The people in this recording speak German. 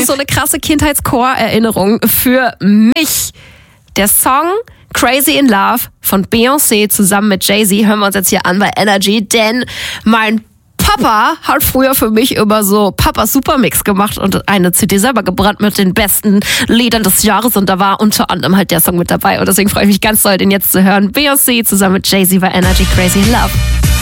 ist so eine krasse Kindheitschor-Erinnerung für mich. Der Song Crazy in Love von Beyoncé zusammen mit Jay-Z hören wir uns jetzt hier an bei Energy, denn mein Papa hat früher für mich immer so Papas Supermix gemacht und eine CD selber gebrannt mit den besten Liedern des Jahres und da war unter anderem halt der Song mit dabei und deswegen freue ich mich ganz doll, den jetzt zu hören. Beyoncé zusammen mit Jay-Z bei Energy, Crazy in Love.